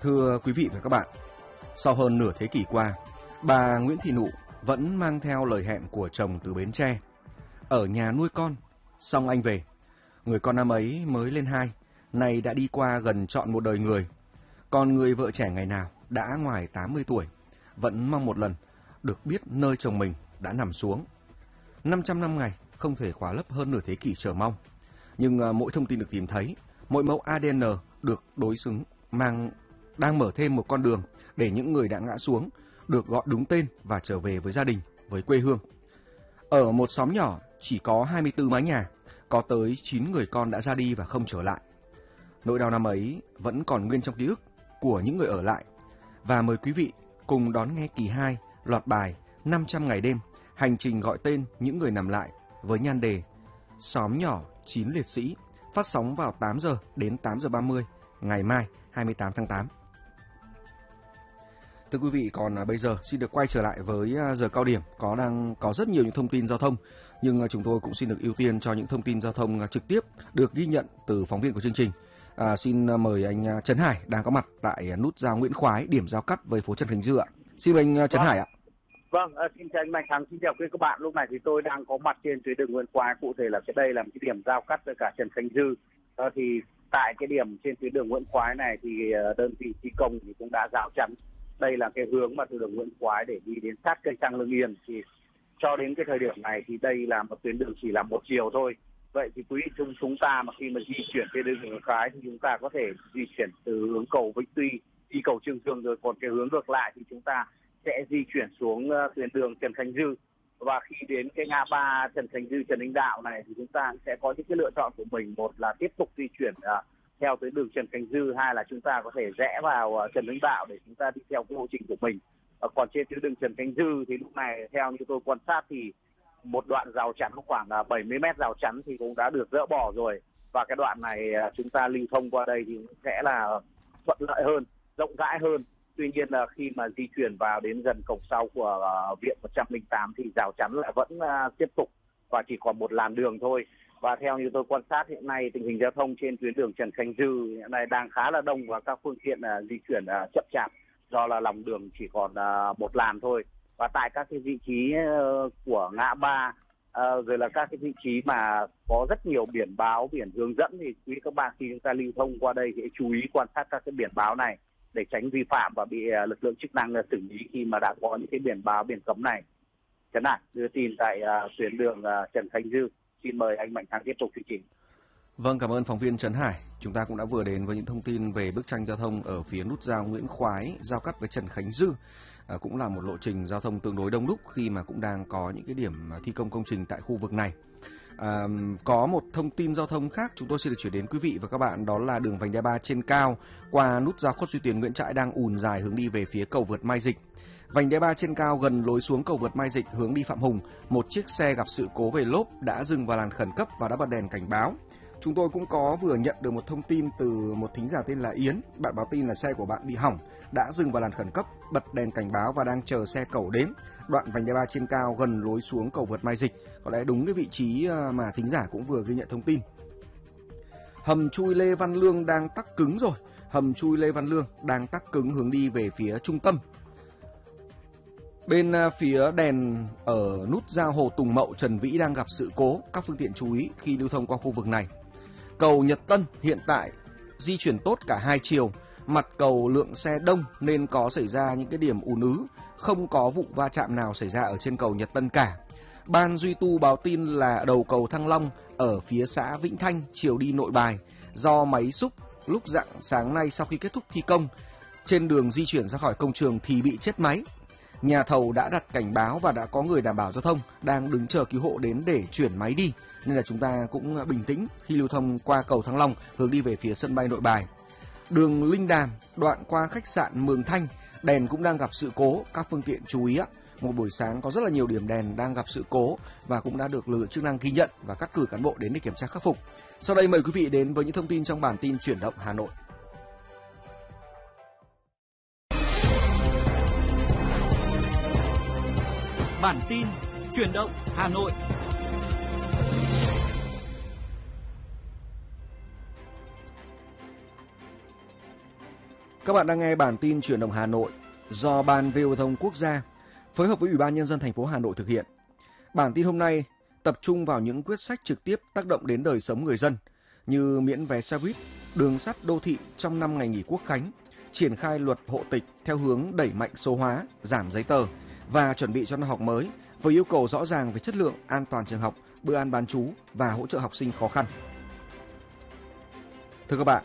Thưa quý vị và các bạn, sau hơn nửa thế kỷ qua, bà Nguyễn Thị Nụ vẫn mang theo lời hẹn của chồng từ Bến Tre. Ở nhà nuôi con, xong anh về. Người con năm ấy mới lên 2, nay đã đi qua gần trọn một đời người. Còn người vợ trẻ ngày nào đã ngoài 80 tuổi, vẫn mong một lần được biết nơi chồng mình đã nằm xuống. 500 năm ngày không thể khóa lấp hơn nửa thế kỷ chờ mong. Nhưng mỗi thông tin được tìm thấy, mỗi mẫu ADN được đối xứng đang mở thêm một con đường để những người đã ngã xuống được gọi đúng tên và trở về với gia đình, với quê hương. Ở một xóm nhỏ chỉ có 24 mái nhà, có tới 9 người con đã ra đi và không trở lại. Nỗi đau năm ấy vẫn còn nguyên trong ký ức của những người ở lại. Và mời quý vị cùng đón nghe kỳ 2 loạt bài 500 ngày đêm, hành trình gọi tên những người nằm lại với nhan đề Xóm nhỏ 9 liệt sĩ, phát sóng vào 8 giờ đến 8 giờ 30 ngày mai 28 tháng 8. Thưa quý vị, còn bây giờ xin được quay trở lại với giờ cao điểm, đang có rất nhiều những thông tin giao thông, nhưng chúng tôi cũng xin được ưu tiên cho những thông tin giao thông trực tiếp được ghi nhận từ phóng viên của chương trình. Xin mời anh Trấn Hải đang có mặt tại nút giao Nguyễn Khoái, điểm giao cắt với phố Trần Khánh Dư ạ. Xin mời anh Trấn Hải ạ. Vâng, xin chào anh Mạnh Thắng, xin chào quý các bạn. Lúc này thì tôi đang có mặt trên tuyến đường Nguyễn Khoái, cụ thể là đây là một cái điểm giao cắt với cả Trần Khánh Dư. Thì tại cái điểm trên tuyến đường Nguyễn Khoái này thì đơn vị thi công thì cũng đã rào chắn. Đây là cái hướng mà từ đường Nguyễn Khoái để đi đến sát cây xăng Lương Yên. Thì cho đến cái thời điểm này thì đây là một tuyến đường chỉ là một chiều thôi. Vậy thì quý vị chúng ta mà khi mà di chuyển trên đường Nguyễn Khoái thì chúng ta có thể di chuyển từ hướng cầu Vĩnh Tuy đi cầu Trường Dương, rồi còn cái hướng ngược lại thì chúng ta sẽ di chuyển xuống tuyến đường Trần Khánh Dư. Và khi đến cái ngã ba Trần Khánh Dư, Trần Hưng Đạo này thì chúng ta sẽ có những cái lựa chọn của mình. Một là tiếp tục di chuyển theo tuyến đường Trần Khánh Dư, hai là chúng ta có thể rẽ vào Trần Hưng Đạo để chúng ta đi theo cái lộ trình của mình. Còn trên tuyến đường Trần Khánh Dư thì lúc này theo như tôi quan sát thì một đoạn rào chắn khoảng 70 mét rào chắn thì cũng đã được dỡ bỏ rồi, và cái đoạn này chúng ta lưu thông qua đây thì sẽ là thuận lợi hơn, rộng rãi hơn. Tuy nhiên là khi mà di chuyển vào đến gần cổng sau của viện 108 thì rào chắn lại vẫn tiếp tục và chỉ còn một làn đường thôi. Và theo như tôi quan sát hiện nay tình hình giao thông trên tuyến đường Trần Khánh Dư hiện nay đang khá là đông và các phương tiện di chuyển chậm chạp do là lòng đường chỉ còn một làn thôi. Và tại các cái vị trí của ngã ba rồi là các cái vị trí mà có rất nhiều biển báo, biển hướng dẫn thì quý các bạn khi chúng ta lưu thông qua đây thì chú ý quan sát các cái biển báo này để tránh vi phạm và bị lực lượng chức năng xử lý khi mà đã có những cái biển báo, biển cấm này. Trấn Hải đưa tin tại tuyến đường Trần Khánh Dư. Xin mời anh Mạnh Thắng tiếp tục chương trình. Vâng, cảm ơn phóng viên Trấn Hải. Chúng ta cũng đã vừa đến với những thông tin về bức tranh giao thông ở phía nút giao Nguyễn Khoái, giao cắt với Trần Khánh Dư. Cũng là một lộ trình giao thông tương đối đông đúc khi mà cũng đang có những cái điểm thi công công trình tại khu vực này. Có một thông tin giao thông khác chúng tôi xin được chuyển đến quý vị và các bạn, đó là đường vành đai 3 trên cao qua nút giao Khuất Duy Tiến Nguyễn Trãi đang ùn dài hướng đi về phía cầu vượt Mai Dịch. Vành đai 3 trên cao gần lối xuống cầu vượt Mai Dịch hướng đi Phạm Hùng, một chiếc xe gặp sự cố về lốp đã dừng vào làn khẩn cấp và đã bật đèn cảnh báo. Chúng tôi cũng có vừa nhận được một thông tin từ một thính giả tên là Yến. Bạn báo tin là xe của bạn bị hỏng, đã dừng vào làn khẩn cấp, bật đèn cảnh báo và đang chờ xe cẩu đến đoạn vành đai 3 trên cao gần lối xuống cầu vượt Mai Dịch. Có lẽ đúng cái vị trí mà thính giả cũng vừa ghi nhận thông tin. Hầm chui Lê Văn Lương đang tắc cứng rồi. Hầm chui Lê Văn Lương đang tắc cứng hướng đi về phía trung tâm. Bên phía đèn ở nút giao Hồ Tùng Mậu Trần Vĩ đang gặp sự cố, các phương tiện chú ý khi lưu thông qua khu vực này. Cầu Nhật Tân hiện tại di chuyển tốt cả hai chiều, mặt cầu lượng xe đông nên có xảy ra những cái điểm ùn ứ, không có vụ va chạm nào xảy ra ở trên cầu Nhật Tân cả. Ban duy tu báo tin là đầu cầu Thăng Long ở phía xã Vĩnh Thanh chiều đi Nội Bài do máy xúc lúc rạng sáng nay sau khi kết thúc thi công trên đường di chuyển ra khỏi công trường thì bị chết máy. Nhà thầu đã đặt cảnh báo và đã có người đảm bảo giao thông đang đứng chờ cứu hộ đến để chuyển máy đi, nên là chúng ta cũng bình tĩnh khi lưu thông qua cầu Thăng Long hướng đi về phía sân bay Nội Bài. Đường Linh Đàm đoạn qua khách sạn Mường Thanh, đèn cũng đang gặp sự cố, các phương tiện chú ý ạ. Một buổi sáng có rất là nhiều điểm đèn đang gặp sự cố và cũng đã được lực lượng chức năng ghi nhận và cắt cử cán bộ đến để kiểm tra khắc phục. Sau đây mời quý vị đến với những thông tin trong bản tin chuyển động Hà Nội. Bản tin chuyển động Hà Nội. Các bạn đang nghe bản tin Chuyển động Hà Nội do Ban Viễn thông Quốc gia phối hợp với Ủy ban Nhân dân thành phố Hà Nội thực hiện. Bản tin hôm nay tập trung vào những quyết sách trực tiếp tác động đến đời sống người dân như miễn vé xe buýt, đường sắt đô thị trong 5 ngày nghỉ Quốc khánh, triển khai luật hộ tịch theo hướng đẩy mạnh số hóa, giảm giấy tờ và chuẩn bị cho năm học mới với yêu cầu rõ ràng về chất lượng, an toàn trường học, bữa ăn bán trú và hỗ trợ học sinh khó khăn. Thưa các bạn,